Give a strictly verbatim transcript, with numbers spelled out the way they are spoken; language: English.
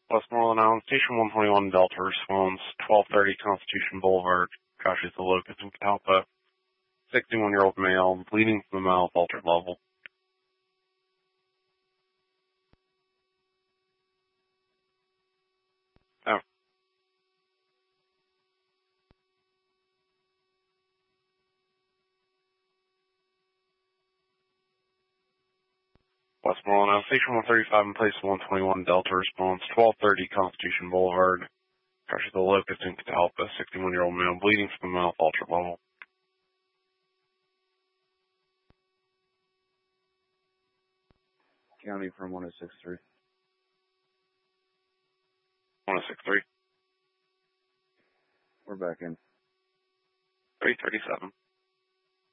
Westmoreland Island, Station one twenty-one Delta responds, twelve thirty Constitution Boulevard, crashes the Locust in Catalpa. sixty-one-year-old male, bleeding from the mouth, altered level. Oh. Westmoreland Island, Station one thirty-five in place of one twenty-one Delta responds, twelve thirty Constitution Boulevard, crashes the Locust in Catalpa. sixty-one-year-old male, bleeding from the mouth, altered level. County from one oh six three. one oh six three. We're back in. three thirty-seven.